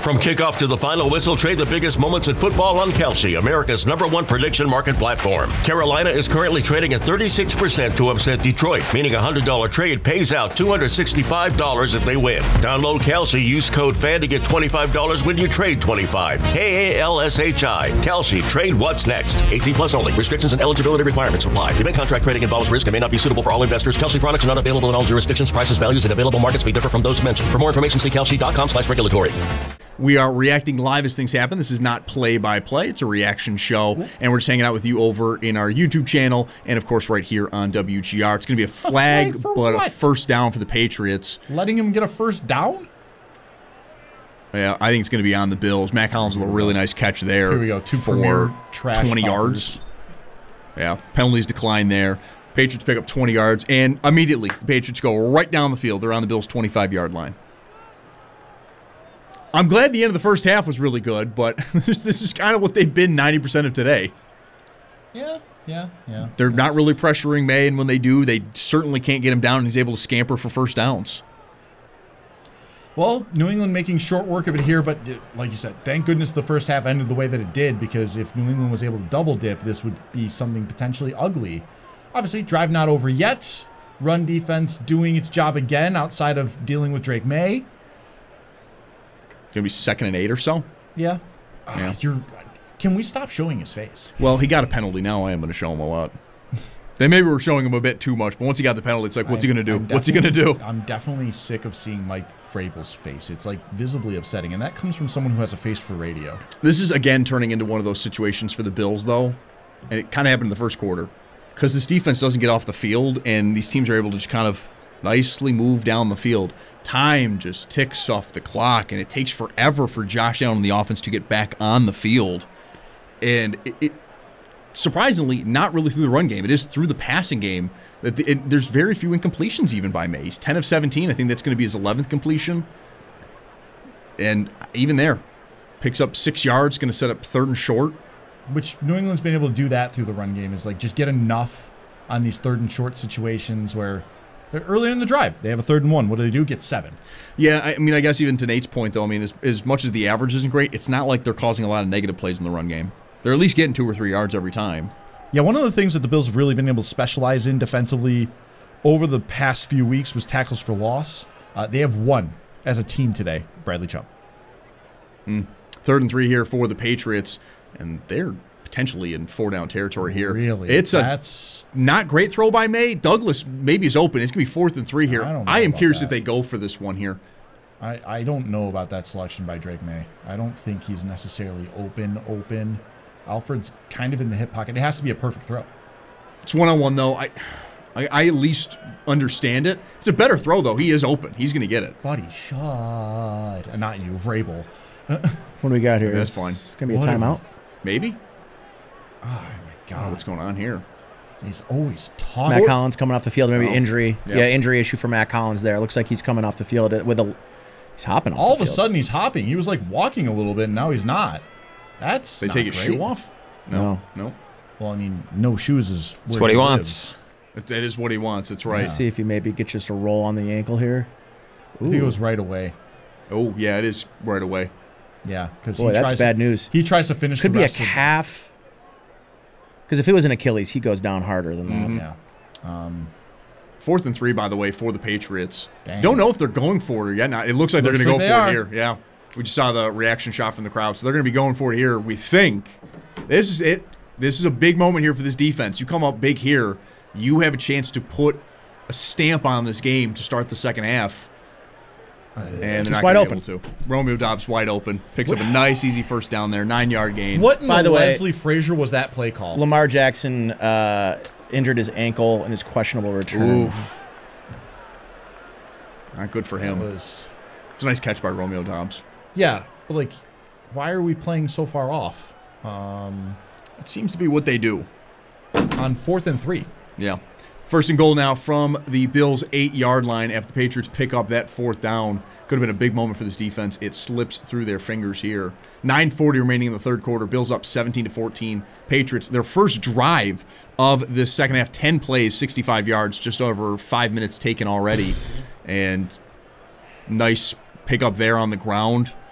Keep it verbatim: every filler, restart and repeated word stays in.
From kickoff to the final whistle, trade the biggest moments in football on Kalshi, America's number one prediction market platform. Carolina is currently trading at thirty-six percent to upset Detroit, meaning a one hundred dollars trade pays out two hundred sixty-five dollars if they win. Download Kalshi, use code FAN to get twenty-five dollars when you trade twenty-five. K A L S H I. Kalshi. Trade what's next. eighteen plus only. Restrictions and eligibility requirements apply. Event contract trading involves risk and may not be suitable for all investors. Kalshi products are not available in all jurisdictions. Prices, values, and available markets may differ from those mentioned. For more information, see kalshi dot com slash regulatory. We are reacting live as things happen. This is not play-by-play. It's a reaction show, and we're just hanging out with you over in our YouTube channel and, of course, right here on W G R. It's going to be a flag, a flag but what? a first down for the Patriots. Letting him get a first down? Yeah, I think it's going to be on the Bills. Matt Collins with a really nice catch there. Here we go. Two for premier trash twenty talkers. yards. Yeah, penalties decline there. Patriots pick up twenty yards, and immediately the Patriots go right down the field. They're on the Bills' twenty-five-yard line. I'm glad the end of the first half was really good, but this, this is kind of what they've been ninety percent of today. Yeah, yeah, yeah. They're yes. not really pressuring May, and when they do, they certainly can't get him down, and he's able to scamper for first downs. Well, New England making short work of it here, but like you said, thank goodness the first half ended the way that it did, because if New England was able to double dip, this would be something potentially ugly. Obviously, drive not over yet. Run defense doing its job again outside of dealing with Drake May. Going to be second and eight or so? Yeah. yeah. Uh, you're. Can we stop showing his face? Well, he got a penalty. Now I am going to show him a lot. Then maybe we're showing him a bit too much, but once he got the penalty, it's like, what's I, he going to do? I'm What's he going to do? I'm definitely sick of seeing Mike Vrabel's face. It's like visibly upsetting, and that comes from someone who has a face for radio. This is, again, turning into one of those situations for the Bills, though, and it kind of happened in the first quarter, because this defense doesn't get off the field, and these teams are able to just kind of nicely move down the field. Time just ticks off the clock, and it takes forever for Josh Allen and the offense to get back on the field. And it, it surprisingly, not really through the run game. It is through the passing game. That it, it, there's very few incompletions even by May. He's ten of seventeen. I think that's going to be his eleventh completion. And even there, picks up six yards, going to set up third and short. Which New England's been able to do that through the run game, is like just get enough on these third and short situations where earlier in the drive, they have a third and one. What do they do? Get seven. Yeah, I mean, I guess even to Nate's point, though, I mean, as, as much as the average isn't great, it's not like they're causing a lot of negative plays in the run game. They're at least getting two or three yards every time. Yeah, one of the things that the Bills have really been able to specialize in defensively over the past few weeks was tackles for loss. Uh, they have one as a team today, Bradley Chubb. Mm. Third and three here for the Patriots, and they're potentially in four-down territory here. Really? It's a That's... not great throw by May. Douglas maybe is open. It's going to be fourth and three here. I, don't know I am about curious that. if they go for this one here. I, I don't know about that selection by Drake May. I don't think he's necessarily open, open. Alfred's kind of in the hip pocket. It has to be a perfect throw. It's one-on-one, though. I, I, I at least understand it. It's a better throw, though. He is open. He's going to get it. Buddy, shut. Uh, not you, Vrabel. What do we got here? That's It's- fine. It's going to be a What? timeout. Maybe? Oh, my Oh, God. what's going on here? He's always talking. Matt Collins coming off the field. Maybe Oh. injury. Yeah. Yeah, injury issue for Matt Collins there. Looks like he's coming off the field with a. He's hopping off All the of a field. sudden, he's hopping. He was like walking a little bit, and now he's not. That's They not take his great. shoe off? No. No. Well, I mean, no shoes is That's where what he lives. wants. That that is what he wants. That's right. See if he maybe gets just a roll on the ankle here. I think it Ooh. was right away. Oh, yeah, it is right away. Yeah, because Boy, he that's tries bad to, news. He tries to finish Could the be a rest of- calf. Because if it was an Achilles, he goes down harder than that. Mhm. Yeah. Um, Fourth and three, by the way, for the Patriots. Dang. Don't know if they're going for it yet. Now, it looks like Looks they're going to like go for they it are. here. Yeah. We just saw the reaction shot from the crowd. So they're going to be going for it here, we think. This is it. This is a big moment here for this defense. You come up big here, you have a chance to put a stamp on this game to start the second half. And they're Just not wide gonna be open. able to. Romeo Dobbs wide open. Picks up a nice, easy first down there. Nine-yard gain. what in By the the way- Leslie Frazier was that play call? Lamar Jackson uh, injured his ankle and his questionable return. Oof. Not good for That him. was, It's a nice catch by Romeo Dobbs. yeah, but like, why are we playing so far off? Um, It seems to be what they do. on fourth and three. Yeah. First and goal now from the Bills' eight-yard line after the Patriots pick up that fourth down. Could have been a big moment for this defense. It slips through their fingers here. nine forty remaining in the third quarter. Bills up seventeen to fourteen. Patriots, their first drive of this second half, ten plays, sixty-five yards, just over five minutes taken already. And nice pickup there on the ground.